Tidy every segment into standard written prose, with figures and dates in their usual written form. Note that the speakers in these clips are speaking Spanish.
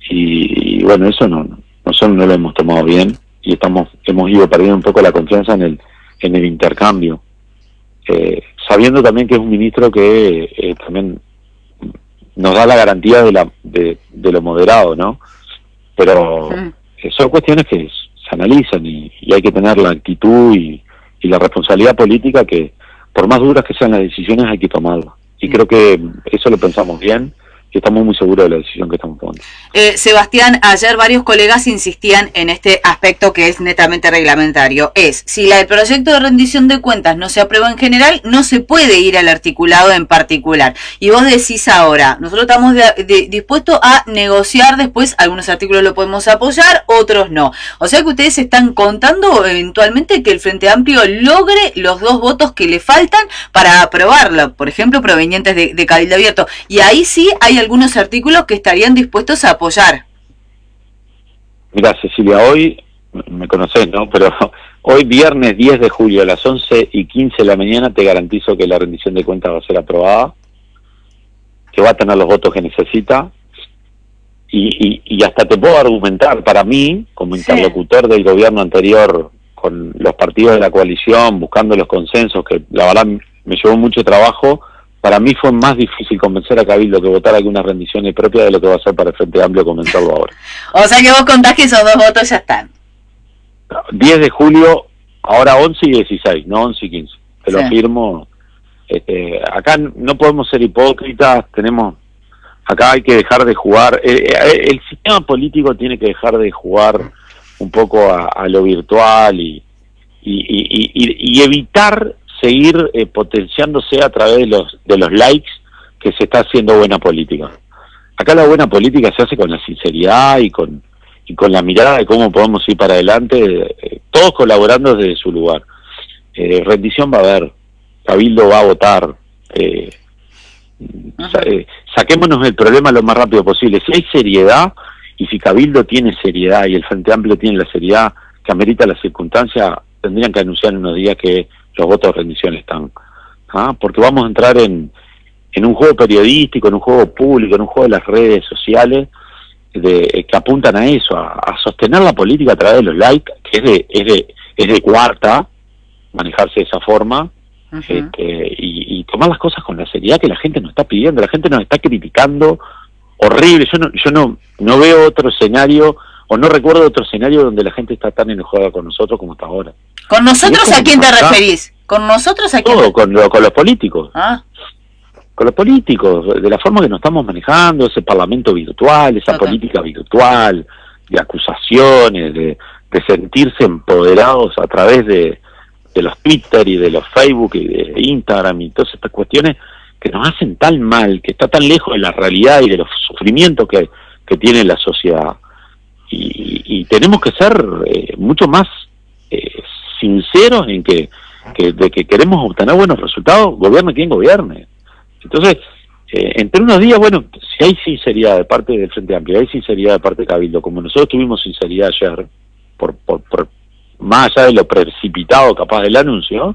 y bueno, eso nosotros no lo hemos tomado bien y hemos ido perdiendo un poco la confianza en el intercambio, sabiendo también que es un ministro que también nos da la garantía de lo moderado, ¿no? Pero son cuestiones que se analizan y hay que tener la actitud y la responsabilidad política que, por más duras que sean las decisiones, hay que tomarlas. Y creo que eso lo pensamos bien y estamos muy seguros de la decisión que estamos tomando. Sebastián, ayer varios colegas insistían en este aspecto que es netamente reglamentario. Si el proyecto de rendición de cuentas no se aprueba en general, no se puede ir al articulado en particular. Y vos decís ahora, nosotros estamos dispuestos a negociar después, algunos artículos lo podemos apoyar, otros no. O sea que ustedes están contando eventualmente que el Frente Amplio logre los 2 votos que le faltan para aprobarlo, por ejemplo, provenientes de Cabildo Abierto. Y ahí sí hay algunos artículos que estarían dispuestos a apoyar. Mira, Cecilia, hoy, me conocés, ¿no? Pero hoy, viernes 10 de julio, a las 11:15 de la mañana, te garantizo que la rendición de cuentas va a ser aprobada, que va a tener los votos que necesita, y hasta te puedo argumentar, para mí, como interlocutor del gobierno anterior, con los partidos de la coalición, buscando los consensos, que la verdad me llevó mucho trabajo. Para mí fue más difícil convencer a Cabildo que votara algunas rendiciones propias de lo que va a ser para el Frente Amplio convencerlo ahora. O sea que vos contás que esos 2 votos ya están. 10 de julio, ahora 11 y 16, no 11 y 15. Te lo firmo. Acá no podemos ser hipócritas, acá hay que dejar de jugar. El sistema político tiene que dejar de jugar un poco a lo virtual y evitar seguir potenciándose a través de los likes que se está haciendo buena política. Acá la buena política se hace con la sinceridad y con la mirada de cómo podemos ir para adelante, todos colaborando desde su lugar. Rendición va a haber, Cabildo va a votar, saquémonos el problema lo más rápido posible. Si hay seriedad y si Cabildo tiene seriedad y el Frente Amplio tiene la seriedad que amerita la circunstancia, tendrían que anunciar en unos días que los votos de rendición están, porque vamos a entrar en un juego periodístico, en un juego público, en un juego de las redes sociales que apuntan a eso, a sostener la política a través de los likes, que es de cuarta manejarse de esa forma, y tomar las cosas con la seriedad que la gente nos está pidiendo. La gente nos está criticando horrible. Yo no veo otro escenario, o no recuerdo otro escenario donde la gente está tan enojada con nosotros como está ahora. ¿Con nosotros a quién te referís? ¿Con nosotros a quién? Todo, con los políticos. Con los políticos, de la forma que nos estamos manejando, ese parlamento virtual, esa política virtual, de acusaciones, de sentirse empoderados a través de los Twitter y de los Facebook y de Instagram y todas estas cuestiones que nos hacen tan mal, que está tan lejos de la realidad y de los sufrimientos que tiene la sociedad. Y tenemos que ser mucho más sinceros en de que queremos obtener buenos resultados, gobierne quien gobierne. Entonces, entre unos días, bueno, si hay sinceridad de parte del Frente Amplio, hay sinceridad de parte de Cabildo, como nosotros tuvimos sinceridad ayer, por más allá de lo precipitado capaz del anuncio,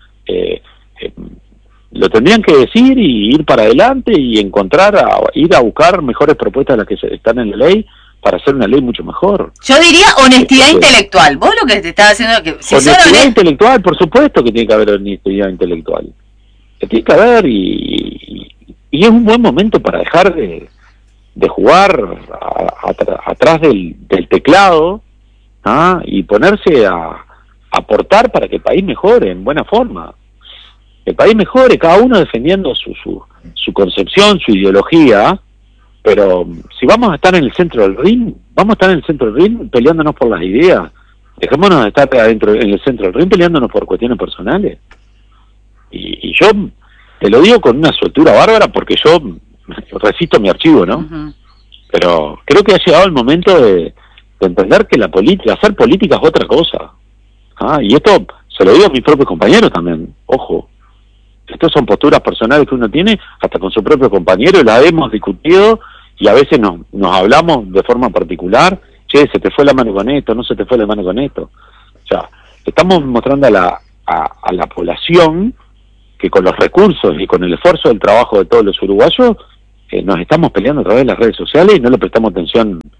lo tendrían que decir y ir para adelante y ir a buscar mejores propuestas de las que están en la ley, para hacer una ley mucho mejor. Yo diría honestidad intelectual. Vos lo que te estás haciendo... Si honestidad intelectual, por supuesto que tiene que haber honestidad intelectual. Que tiene que haber y es un buen momento para dejar de jugar atrás del teclado y ponerse a aportar para que el país mejore en buena forma. El país mejore, cada uno defendiendo su concepción, su ideología. Pero si vamos a estar en el centro del ring, vamos a estar en el centro del ring peleándonos por las ideas. Dejémonos de estar adentro en el centro del ring peleándonos por cuestiones personales. Y yo te lo digo con una soltura bárbara porque yo resisto mi archivo, ¿no? Pero creo que ha llegado el momento de entender que hacer política es otra cosa. Y esto se lo digo a mis propios compañeros también, ojo. Estas son posturas personales que uno tiene hasta con su propio compañero y las hemos discutido y a veces nos hablamos de forma particular. Che, se te fue la mano con esto, no se te fue la mano con esto. O sea, estamos mostrando a la población que con los recursos y con el esfuerzo del trabajo de todos los uruguayos nos estamos peleando a través de las redes sociales y no le prestamos atención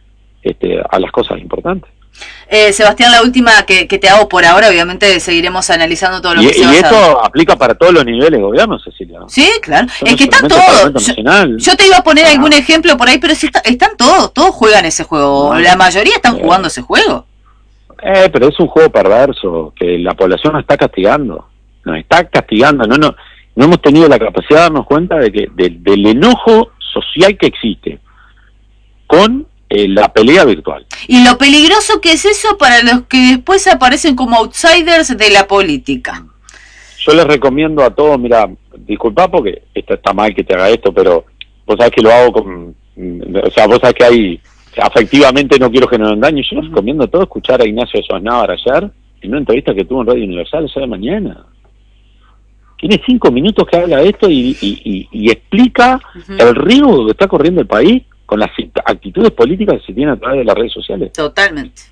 a las cosas importantes. Sebastián, la última que te hago por ahora, obviamente seguiremos analizando todo lo que se va a hacer. Y esto aplica para todos los niveles de gobierno, Cecilia. Sí, claro. Es que están todos. Yo te iba a poner algún ejemplo por ahí, pero sí están todos juegan ese juego. La mayoría están jugando ese juego. Pero es un juego perverso, que la población nos está castigando. Nos está castigando. No hemos tenido la capacidad de darnos cuenta de que del enojo social que existe con la pelea virtual. Y lo peligroso que es eso para los que después aparecen como outsiders de la política. Yo les recomiendo a todos, mira, disculpa porque está mal que te haga esto, pero vos sabés que lo hago con... O sea, vos sabés que hay... Afectivamente no quiero generar daño. Yo les recomiendo a todos escuchar a Ignacio Sosnávar ayer, en una entrevista que tuvo en Radio Universal esa de mañana. Tiene 5 minutos que habla de esto y explica el riesgo que está corriendo el país con las actitudes políticas que se tienen a través de las redes sociales. Totalmente.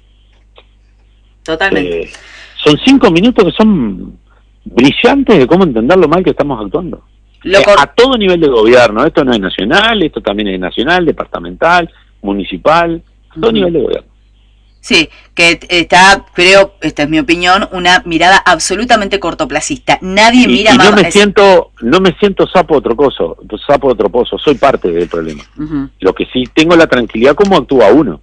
Son 5 minutos que son brillantes de cómo entender lo mal que estamos actuando. A todo nivel de gobierno. Esto no es nacional, esto también es nacional, departamental, municipal, a todo nivel de gobierno. Sí, que está, creo, esta es mi opinión, una mirada absolutamente cortoplacista. Nadie mira más. No me siento sapo de otro pozo, soy parte del problema. Lo que sí tengo la tranquilidad cómo actúa uno.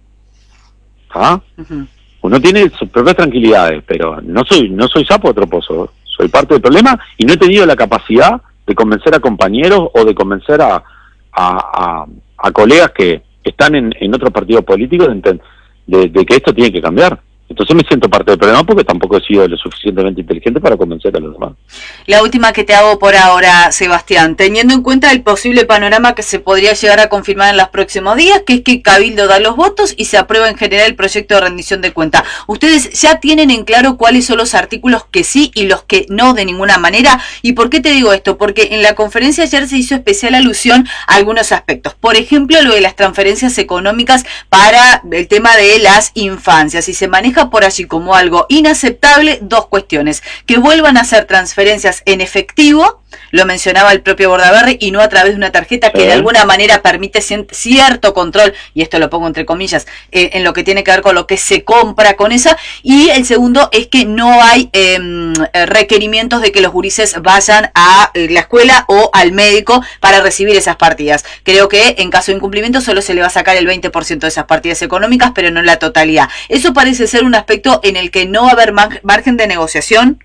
Uno tiene sus propias tranquilidades, pero no soy sapo de otro pozo, soy parte del problema y no he tenido la capacidad de convencer a compañeros o de convencer a colegas que están en otros partidos políticos de que esto tiene que cambiar. Entonces me siento parte del problema porque tampoco he sido lo suficientemente inteligente para convencer a los demás. La última que te hago por ahora, Sebastián, teniendo en cuenta el posible panorama que se podría llegar a confirmar en los próximos días, que es que Cabildo da los votos y se aprueba en general el proyecto de rendición de cuentas. ¿Ustedes ya tienen en claro cuáles son los artículos que sí y los que no de ninguna manera? ¿Y por qué te digo esto? Porque en la conferencia ayer se hizo especial alusión a algunos aspectos. Por ejemplo, lo de las transferencias económicas para el tema de las infancias. Y se maneja por allí como algo inaceptable dos cuestiones: que vuelvan a hacer transferencias en efectivo, lo mencionaba el propio Bordaberry, y no a través de una tarjeta que de alguna manera permite cierto control, y esto lo pongo entre comillas, en lo que tiene que ver con lo que se compra con esa. Y el segundo es que no hay requerimientos de que los gurises vayan a la escuela o al médico para recibir esas partidas. Creo que en caso de incumplimiento solo se le va a sacar el 20% de esas partidas económicas, pero no la totalidad. Eso parece ser un aspecto en el que no va a haber margen de negociación.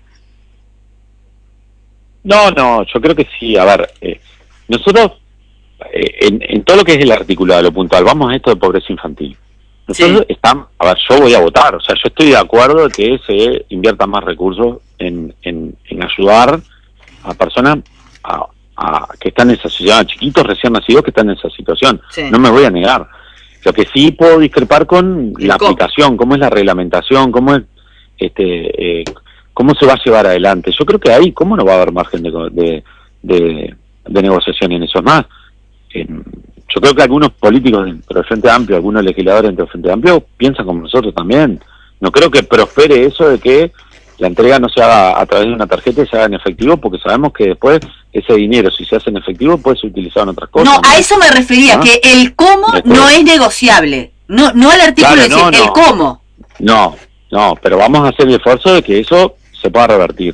No, yo creo que sí. A ver, nosotros, en todo lo que es el articulado, lo puntual, vamos a esto de pobreza infantil. Nosotros yo voy a votar, o sea, yo estoy de acuerdo de que se invierta más recursos en ayudar a personas que están en esa situación, a chiquitos recién nacidos que están en esa situación. No me voy a negar. Lo que sí puedo discrepar con la aplicación, cómo es la reglamentación, cómo es cómo se va a llevar adelante. Yo creo que ahí, ¿cómo no va a haber margen de negociación en eso? Es más, yo creo que algunos políticos dentro del Frente Amplio, algunos legisladores dentro del Frente Amplio piensan como nosotros también. No creo que prospere eso de que la entrega no se haga a través de una tarjeta y se haga en efectivo, porque sabemos que después ese dinero, si se hace en efectivo, puede ser utilizado en otras cosas. No, a eso me refería, que el cómo no es negociable. No al artículo el cómo. No, pero vamos a hacer el esfuerzo de que eso se pueda revertir.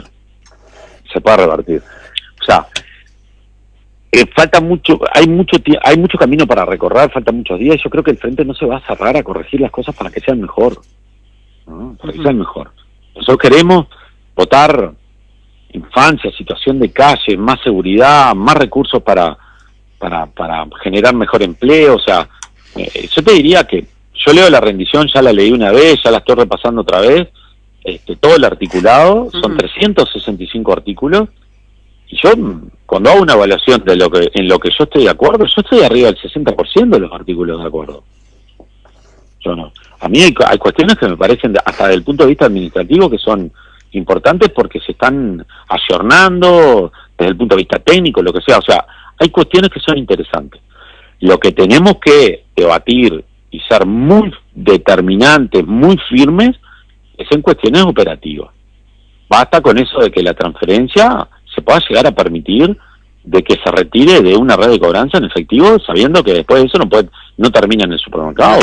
O sea, falta mucho, hay mucho camino para recorrer, faltan muchos días. Yo creo que el Frente no se va a cerrar a corregir las cosas para que sean mejor, ¿no? Para que sean mejor. Nosotros queremos votar infancia, situación de calle, más seguridad, más recursos para generar mejor empleo. O sea, yo te diría que yo leo la rendición, ya la leí una vez, ya la estoy repasando otra vez, todo el articulado, son 365 artículos, y yo cuando hago una evaluación de en lo que yo estoy de acuerdo, yo estoy arriba del 60% de los artículos de acuerdo. Yo no. A mí hay cuestiones que me parecen, hasta desde el punto de vista administrativo, que son importantes porque se están ayornando desde el punto de vista técnico, lo que sea. O sea, hay cuestiones que son interesantes. Lo que tenemos que debatir y ser muy determinantes, muy firmes, es en cuestiones operativas. Basta con eso de que la transferencia se pueda llegar a permitir de que se retire de una red de cobranza en efectivo, sabiendo que después de eso no termina en el supermercado.